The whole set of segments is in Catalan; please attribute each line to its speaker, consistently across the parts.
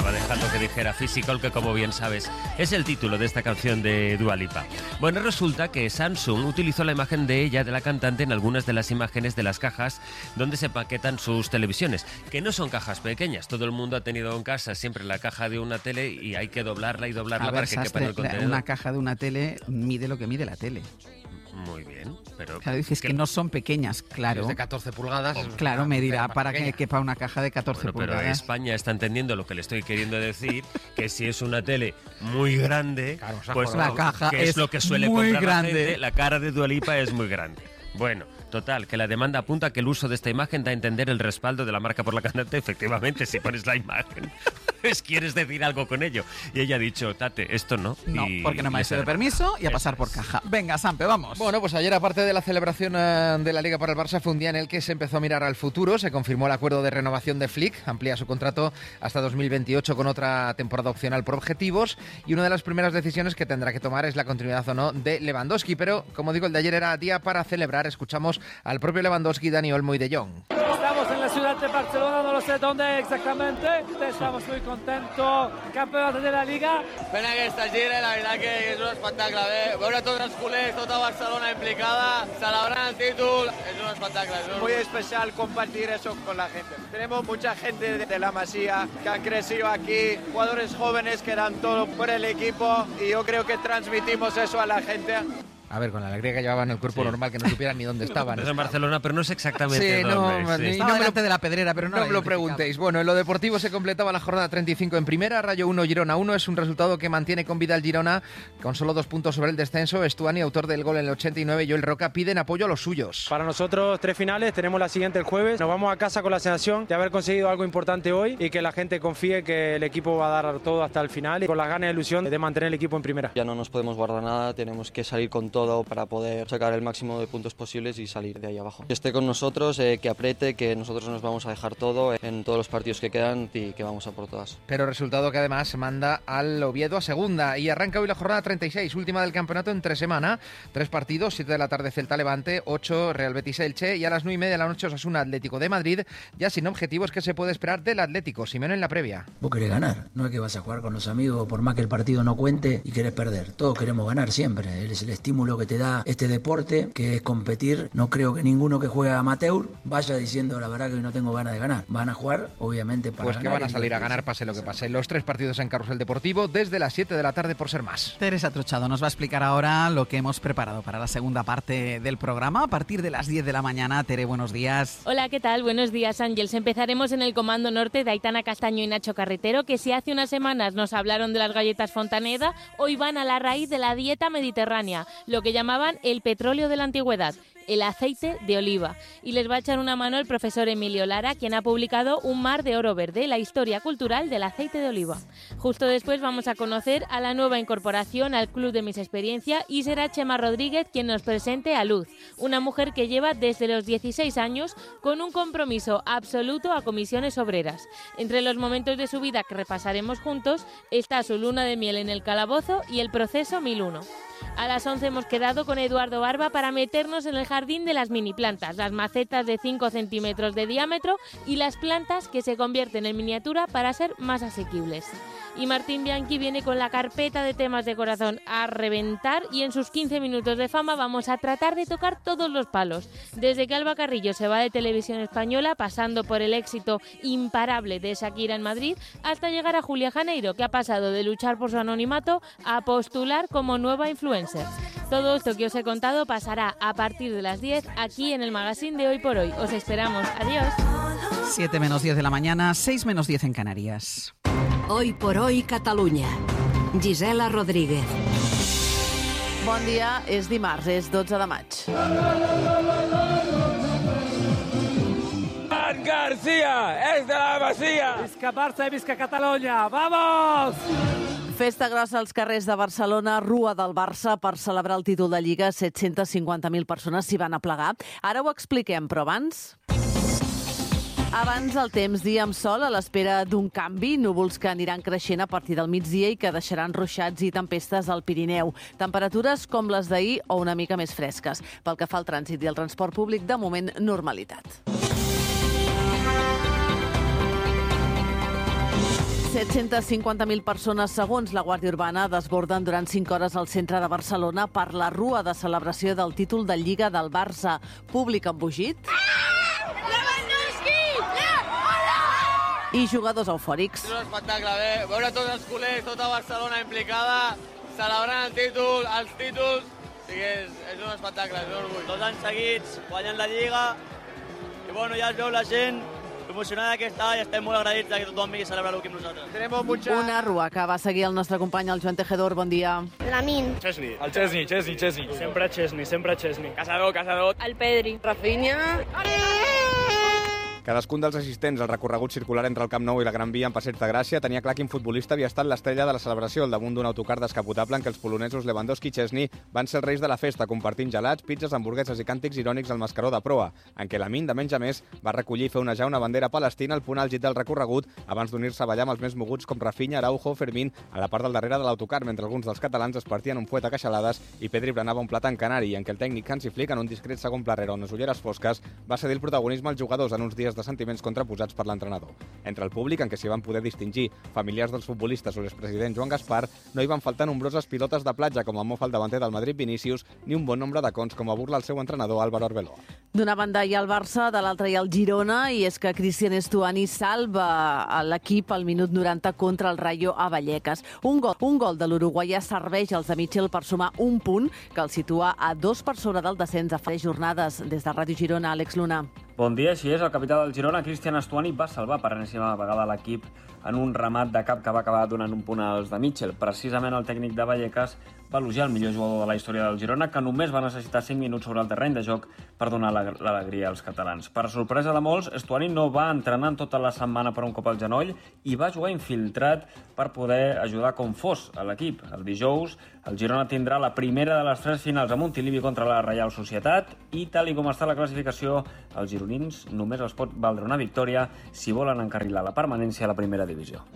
Speaker 1: estaba dejando que dijera Physical, que como bien sabes es el título de esta canción de Dua Lipa. Bueno, resulta que Samsung utilizó la imagen de ella, de la cantante, en algunas de las imágenes de las cajas donde se paquetan sus televisiones, que no son cajas pequeñas. Todo el mundo ha tenido en casa siempre la caja de una tele y hay que doblarla para que quepa en el contenedor.
Speaker 2: Una caja de una tele mide lo que mide la tele.
Speaker 1: Muy bien, pero...
Speaker 2: Claro, dices que no son pequeñas, claro.
Speaker 3: Es de 14 pulgadas.
Speaker 2: Claro, me dirá para que quepa una caja de 14 pulgadas.
Speaker 1: Pero España está entendiendo lo que le estoy queriendo decir, que si es una tele muy grande,
Speaker 3: claro,
Speaker 1: pues
Speaker 2: la caja
Speaker 1: es lo que suele
Speaker 2: muy
Speaker 1: comprar
Speaker 2: grande.
Speaker 1: la gente, la cara de Dua Lipa es muy grande. Bueno, total, que la demanda apunta a que el uso de esta imagen da a entender el respaldo de la marca por la cantante. Efectivamente, si pones la imagen, pues quieres decir algo con ello. Y ella ha dicho, Tate, esto no.
Speaker 2: No, porque no me ha sido de permiso y a pasar por caja. Venga, Sampe, vamos.
Speaker 3: Bueno, pues ayer, aparte de la celebración de la Liga para el Barça, fue un día en el que se empezó a mirar al futuro. Se confirmó el acuerdo de renovación de Flick, amplía su contrato hasta 2028 con otra temporada opcional por objetivos. Y una de las primeras decisiones que tendrá que tomar es la continuidad o no de Lewandowski. Pero, como digo, el de ayer era día para celebrar. Escuchamos al propio Lewandowski, Dani Olmo y De Jong.
Speaker 4: Estamos en la ciudad de Barcelona, no lo sé dónde exactamente. Estamos muy contentos, campeonato de la Liga.
Speaker 5: Pena que esta gira, la veritat que és un espectacle. Veure tots els culers, tota Barcelona implicada, celebrant el títol, és un espectacle. Es muy especial compartir eso con la gente. Tenemos mucha gente de la Masía que han crecido aquí, jugadores jóvenes que dan todo por el equipo y yo creo que transmitimos eso a la gente.
Speaker 3: A ver, con la alegría que llevaban el cuerpo normal, que no supieran ni dónde estaban.
Speaker 1: Es en Barcelona, pero no sé exactamente
Speaker 3: sí,
Speaker 1: dónde.
Speaker 2: Estaba delante de la Pedrera, pero no
Speaker 3: me lo preguntéis. Bueno, en lo deportivo se completaba la jornada 35 en primera, Rayo 1, Girona 1. Es un resultado que mantiene con vida el Girona, con solo 2 puntos sobre el descenso. Estuani, autor del gol en el 89, y Joel Roca piden apoyo a los suyos.
Speaker 6: Para nosotros 3 finales, tenemos la siguiente el jueves. Nos vamos a casa con la sensación de haber conseguido algo importante hoy y que la gente confíe que el equipo va a dar todo hasta el final y con las ganas y ilusión de mantener el equipo en primera.
Speaker 7: Ya no nos podemos guardar nada, tenemos que salir con todo para poder sacar el máximo de puntos posibles y salir de ahí abajo. Que esté con nosotros, que apriete, que nosotros nos vamos a dejar todo en todos los partidos que quedan y que vamos a por todas.
Speaker 3: Pero resultado que además manda al Oviedo a segunda y arranca hoy la jornada 36, última del campeonato entre semana. 3 partidos, 7 de la tarde Celta Levante, 8 Real Betis Elche y a las 9:30 de la noche Osasuna Atlético de Madrid, ya sin objetivos. Que se puede esperar del Atlético, Simeone en la previa.
Speaker 8: Vos querés ganar, no es que vas a jugar con los amigos por más que el partido no cuente y querés perder. Todos queremos ganar siempre, es el estímulo que te da este deporte, que es competir. No creo que ninguno que juegue amateur vaya diciendo la verdad que hoy no tengo ganas de ganar. Van a jugar obviamente para
Speaker 3: pues
Speaker 8: ganar.
Speaker 3: Que van a salir a ganar pase lo que pase. Los 3 partidos en Carrusel Deportivo desde las 7 de la tarde por ser más.
Speaker 2: Teresa Trochado nos va a explicar ahora lo que hemos preparado para la segunda parte del programa a partir de las 10 de la mañana. Tere, buenos días.
Speaker 9: Hola, ¿qué tal? Buenos días, Ángels. Empezaremos en el Comando Norte de Aitana Castaño y Nacho Carretero, que si hace unas semanas nos hablaron de las galletas Fontaneda, hoy van a la raíz de la dieta mediterránea, lo que llamaban el petróleo de la antigüedad, el aceite de oliva. Y les va a echar una mano el profesor Emilio Lara, quien ha publicado Un mar de oro verde, la historia cultural del aceite de oliva. Justo después vamos a conocer a la nueva incorporación al Club de Mis Experiencia y será Chema Rodríguez quien nos presente a Luz, una mujer que lleva desde los 16 años con un compromiso absoluto a comisiones obreras. Entre los momentos de su vida que repasaremos juntos está su luna de miel en el calabozo y el proceso 1001. A las 11 hemos quedado con Eduardo Barba para meternos en el jardín de las mini plantas, las macetas de 5 centímetros de diámetro y las plantas que se convierten en miniatura para ser más asequibles. Y Martín Bianchi viene con la carpeta de temas de corazón a reventar y en sus 15 minutos de fama vamos a tratar de tocar todos los palos. Desde que Alba Carrillo se va de Televisión Española, pasando por el éxito imparable de Shakira en Madrid, hasta llegar a Julia Janeiro, que ha pasado de luchar por su anonimato a postular como nueva influencer. Todo esto que os he contado pasará a partir de las 10 aquí en el magazine de Hoy por Hoy. Os esperamos. Adiós.
Speaker 2: 7 menos 10 de la mañana, 6 menos 10 en Canarias.
Speaker 10: Hoy por Hoy Catalunya. Gisela Rodríguez.
Speaker 11: Bon dia, és dimarts, és 12 de maig.
Speaker 4: García, es de la Masía. Visca Barça i visca Catalunya. ¡Vamos!
Speaker 11: Festa grossa als carrers de Barcelona, Rua del Barça, per celebrar el títol de Lliga. 750.000 persones s'hi van aplegar. Ara ho expliquem, però abans el temps, dia amb sol, a l'espera d'un canvi, núvols que aniran creixent a partir del migdia i que deixaran ruixats i tempestes al Pirineu. Temperatures com les d'ahir o una mica més fresques. Pel que fa al trànsit i al transport públic, de moment, normalitat. 750.000 persones, segons la Guàrdia Urbana, desborden durant 5 hores al centre de Barcelona per la rua de celebració del títol de Lliga del Barça. Públic embogit i jugadors eufòrics.
Speaker 5: És un espectacle, veure tots els culers, tota Barcelona implicada, celebrant el títol, els títols, és un espectacle, és un orgull.
Speaker 12: 2 anys seguits, guanyant la Lliga, i bueno, ja es veu la gent emocionada que està i estem molt agraïts que tothom vingui a celebrar-ho aquí amb nosaltres.
Speaker 11: Una rua que va seguir el nostre company, el Joan Tejedor. Bon dia.
Speaker 13: Lamin.
Speaker 12: Chesney. El Chesney. Sempre Chesney. Casador.
Speaker 13: El Pedri.
Speaker 14: Rafinha. Cadascun dels assistents al recorregut circular entre el Camp Nou i la Gran Via en Passeig de Gràcia tenia clar quin futbolista havia estat l'estrella de la celebració al damunt d'un autocar descapotable en què els polonesos Lewandowski i Chesney van ser els reis de la festa, compartint gelats, pizzas, hamburgueses i càntics irònics al mascaró de proa, en què Lamin, de menys a més, va recollir i fer onejar una bandera palestina al punt àlgid del recorregut abans d'unir-se a ballar amb els més moguts com Rafinha, Araujo o Fermín a la part del darrere de l'autocar, mentre alguns dels catalans es partien un fuet a queixalades i Pedri brenava un plat en canari, en què el tècnic Hansi Flick, en un discret segon pla rere unes ulleres fosques, va cedir el protagonisme als jugadors en uns dies de sentiments contraposats per l'entrenador. Entre el públic, en què s'hi van poder distingir familiars dels futbolistes o l'expresident Joan Gaspar, no hi van faltar nombroses pilotes de platja, com el mofa el davanter del Madrid Vinícius, ni un bon nombre de cons, com a burla el seu entrenador Álvaro Arbeloa.
Speaker 11: D'una banda hi ha el Barça, de l'altra hi ha el Girona, i és que Cristian Estuani salva l'equip al minut 90 contra el Rayo a Vallecas. Un gol de l'uruguaià serveix als de Mitchell per sumar un punt que el situa a 2 per sobre del descens a 3 jornades. Des de Ràdio Girona, Àlex Luna.
Speaker 15: Bon dia, així és. El capità del Girona, Cristian Estuani, va salvar per enèsima vegada l'equip en un remat de cap que va acabar donant un punt als de Mitchell. Precisament el tècnic de Vallecas va elogiar el millor jugador de la història del Girona, que només va necessitar 5 minuts sobre el terreny de joc per donar l'alegria als catalans. Per sorpresa de molts, Estuani no va entrenar tota la setmana per un cop al genoll i va jugar infiltrat per poder ajudar com fos a l'equip. El dijous, el Girona tindrà la primera de les 3 finals a Montilivi contra la Reial Societat i, tal com està la classificació, els gironins només els pot valdre una victòria si volen encarrilar la permanència a la primera divisió.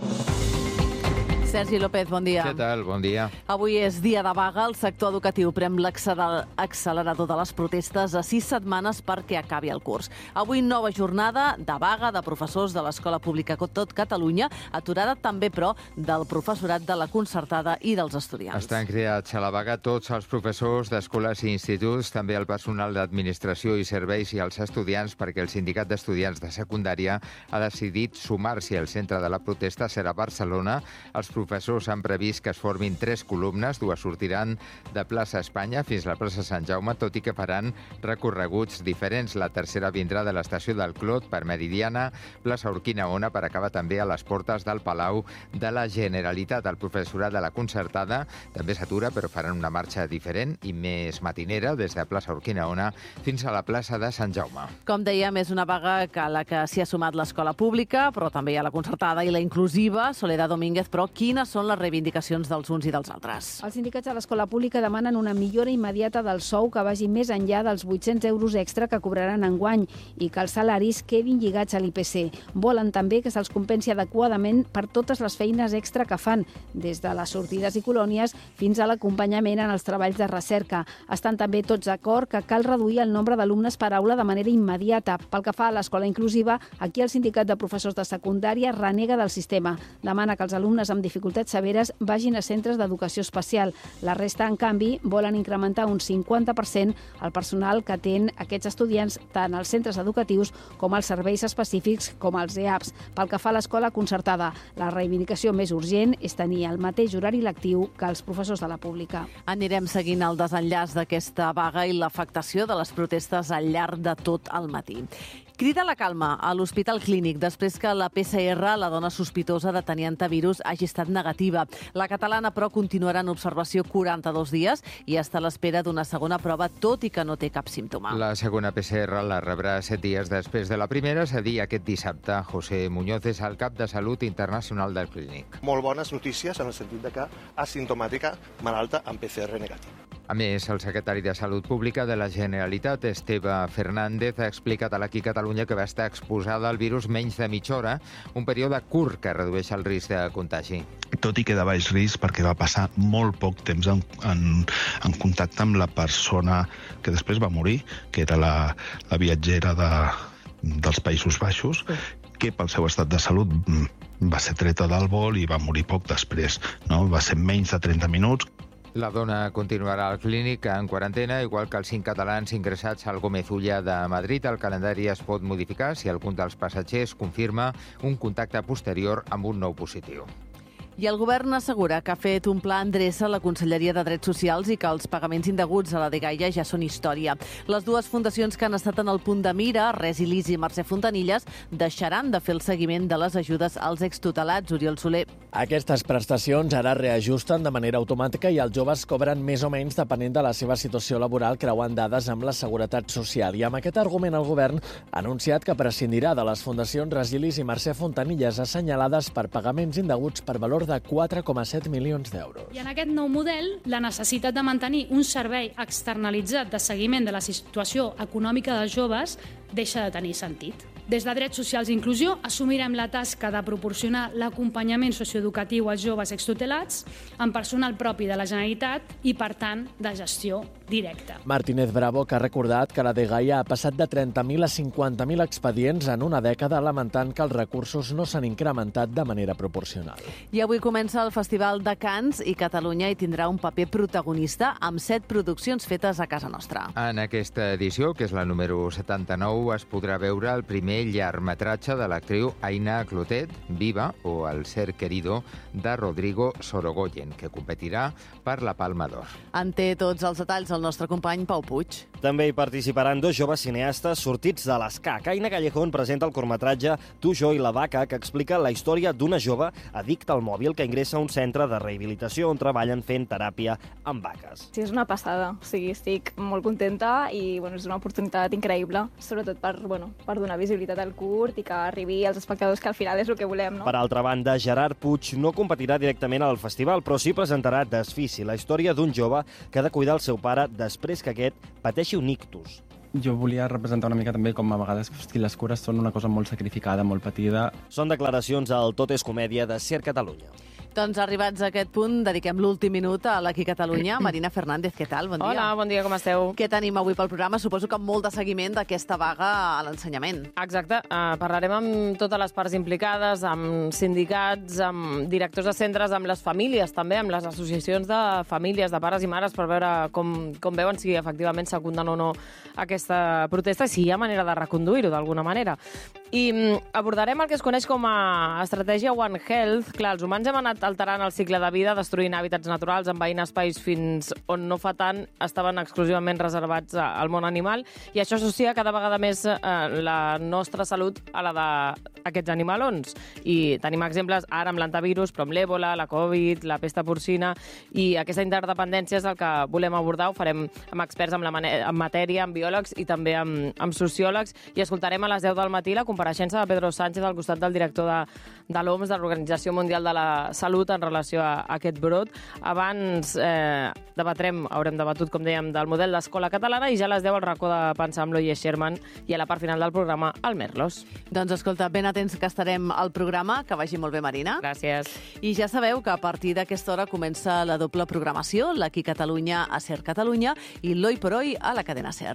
Speaker 11: Sergi López, bon dia.
Speaker 16: Què tal? Bon dia.
Speaker 11: Avui és dia de vaga. El sector educatiu pren l'accelerador de les protestes a 6 setmanes perquè acabi el curs. Avui nova jornada de vaga de professors de l'Escola Pública tot Catalunya, aturada també, però, del professorat de la concertada i dels estudiants.
Speaker 16: Estan cridats a la vaga tots els professors d'escoles i instituts, també el personal d'administració i serveis i els estudiants, perquè el sindicat d'estudiants de secundària ha decidit sumar-s'hi. El centre de la protesta serà Barcelona. Els professors han previst que es formin 3 columnes, 2 sortiran de plaça Espanya fins a la plaça Sant Jaume, tot i que faran recorreguts diferents. La tercera vindrà de l'estació del Clot per Meridiana, plaça Urquinaona, per acabar també a les portes del Palau de la Generalitat. El professorat de la concertada també s'atura, però faran una marxa diferent i més matinera des de plaça Urquinaona fins a la plaça de Sant Jaume.
Speaker 11: Com dèiem, és una vaga a la que s'hi ha sumat l'escola pública, però també hi ha la concertada i la inclusiva. Soledad Domínguez, però quines són les reivindicacions dels uns i dels altres?
Speaker 17: Els sindicats de l'escola pública demanen una millora immediata del sou que vagi més enllà dels 800 euros extra que cobraran enguany i que els salaris quedin lligats a l'IPC. Volen també que se'ls compensi adequadament per totes les feines extra que fan, des de les sortides i colònies fins a l'acompanyament en els treballs de recerca. Estan també tots d'acord que cal reduir el nombre d'alumnes per aula de manera immediata. Pel que fa a l'escola inclusiva, aquí el sindicat de professors de secundària renega del sistema. Demana que els alumnes amb dificultats severes vagin a centres d'educació especial. La resta, en canvi, volen incrementar un 50% el personal que atén aquests estudiants tant als centres educatius com als serveis específics com els EAPs. Pel que fa a l'escola concertada, la reivindicació més urgent és tenir el mateix horari lectiu que els professors de la pública.
Speaker 11: Anirem seguint el desenllaç d'aquesta vaga i l'afectació de les protestes al llarg de tot el matí. Crida la calma a l'Hospital Clínic després que la PCR, la dona sospitosa de tenir antivirus, hagi estat negativa. La catalana, però, continuarà en observació 42 dies i està a l'espera d'una segona prova, tot i que no té cap símptoma.
Speaker 16: La segona PCR la rebrà 7 dies després de la primera, és a dir, aquest dissabte. José Muñoz és el cap de Salut Internacional del Clínic.
Speaker 18: Molt bones notícies en el sentit de que asimptomàtica, malalta amb PCR negatiu.
Speaker 16: A més, el secretari de Salut Pública de la Generalitat, Esteve Fernández, ha explicat a l'Aquí Catalunya que va estar exposada al virus menys de mitja hora, un període curt que redueix el risc de contagi.
Speaker 19: Tot i que de baix risc perquè va passar molt poc temps en contacte amb la persona que després va morir, que era la viatgera dels Països Baixos, que pel seu estat de salut va ser treta del vol i va morir poc després, no? Va ser menys de 30 minuts.
Speaker 16: La dona continuarà al clínic en quarantena, igual que els 5 catalans ingressats al Gómez Ulla de Madrid. El calendari es pot modificar si algun dels passatgers confirma un contacte posterior amb un nou positiu.
Speaker 11: I el govern assegura que ha fet un pla endreça a la Conselleria de Drets Socials i que els pagaments indeguts a la dgaia ja són història. Les dues fundacions que han estat en el punt de mira, Resilis i Mercè Fontanilles, deixaran de fer el seguiment de les ajudes als extutelats. Oriol Soler.
Speaker 13: Aquestes prestacions ara reajusten de manera automàtica i els joves cobren més o menys depenent de la seva situació laboral, creuant dades amb la Seguretat Social. I amb aquest argument el govern ha anunciat que prescindirà de les fundacions Resilis i Mercè Fontanilles assenyalades per pagaments indeguts per valor de 4,7 milions d'euros.
Speaker 20: I en aquest nou model, la necessitat de mantenir un servei externalitzat de seguiment de la situació econòmica dels joves deixa de tenir sentit. Des de Drets Socials i Inclusió assumirem la tasca de proporcionar l'acompanyament socioeducatiu als joves extutelats amb personal propi de la Generalitat i, per tant, de gestió directa.
Speaker 13: Martínez Bravo, que ha recordat que la dgaia ha passat de 30.000 a 50.000 expedients en una dècada, lamentant que els recursos no s'han incrementat de manera proporcional.
Speaker 11: I avui comença el Festival de Cants i Catalunya hi tindrà un paper protagonista amb 7 produccions fetes a casa nostra.
Speaker 16: En aquesta edició, que és la número 79, es podrà veure el primer llargmetratge de l'actriu Aina Clotet, Viva, o El ser querido, de Rodrigo Sorogoyen, que competirà per la Palma d'Or.
Speaker 11: En té tots els detalls el nostre company Pau Puig.
Speaker 21: També hi participaran 2 joves cineastes sortits de l'ESCAC. Aina Callejón presenta el curtmetratge Tu, jo i la vaca, que explica la història d'una jove addicta al mòbil que ingressa a un centre de rehabilitació on treballen fent teràpia amb vaques.
Speaker 22: Sí, és una passada. O sigui, estic molt contenta i és una oportunitat increïble, sobretot per donar visibilitat al curt i que arribi als espectadors, que al final és el que volem, no?
Speaker 21: Per altra banda, Gerard Puig no competirà directament al festival, però sí presentarà Desfici, la història d'un jove que ha de cuidar el seu pare després que aquest pateixi un ictus.
Speaker 23: Jo volia representar una mica també com a vegades les cures són una cosa molt sacrificada, molt patida.
Speaker 21: Són declaracions al Tot és Comèdia de Ser Catalunya.
Speaker 11: Doncs arribats a aquest punt, dediquem l'últim minut a l'Aquí Catalunya. Marina Fernández, què tal? Bon dia.
Speaker 24: Hola, bon dia, com esteu?
Speaker 11: Què tenim avui pel programa? Suposo que molt de seguiment d'aquesta vaga a l'ensenyament.
Speaker 24: Exacte. Parlarem amb totes les parts implicades, amb sindicats, amb directors de centres, amb les famílies també, amb les associacions de famílies, de pares i mares, per veure com veuen si efectivament s'acunden o no aquesta protesta i si hi ha manera de reconduir-ho d'alguna manera. I abordarem el que es coneix com a estratègia One Health. Clar, els humans hem anat alterant el cicle de vida, destruint hàbitats naturals, envaint espais fins on no fa tant estaven exclusivament reservats al món animal, i això associa cada vegada més la nostra salut a la d'aquests animalons. I tenim exemples ara amb l'antivirus, però amb l'èbola, la Covid, la pesta porcina, i aquesta interdependència és el que volem abordar. Ho farem amb experts en matèria, amb biòlegs i també amb sociòlegs, i escoltarem a les 10 del matí la compareixença de Pedro Sánchez al costat del director de l'OMS, de l'Organització Mundial de la Salut, en relació a aquest brot. Abans haurem debatut, com dèiem, del model d'escola catalana, i ja a les 10 el racó de pensar amb l'Oye Sherman, i a la part final del programa el Merlos.
Speaker 11: Doncs escolta, ben atents que estarem al programa, que vagi molt bé, Marina.
Speaker 24: Gràcies.
Speaker 11: I ja sabeu que a partir d'aquesta hora comença la doble programació, l'Aquí Catalunya a Ser Catalunya i l'Hoy por Hoy a la cadena Ser.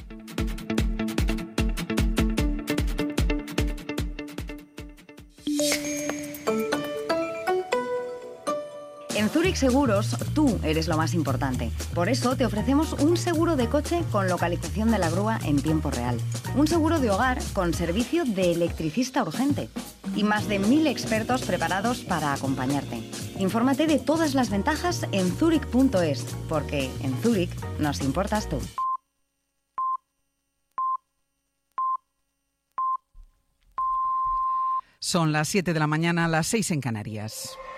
Speaker 25: En Zurich Seguros, tú eres lo más importante. Por eso te ofrecemos un seguro de coche con localización de la grúa en tiempo real. Un seguro de hogar con servicio de electricista urgente. Y más de 1000 expertos preparados para acompañarte. Infórmate de todas las ventajas en zurich.es, porque en Zurich nos importas tú.
Speaker 2: Son las 7 de la mañana, las 6 en Canarias.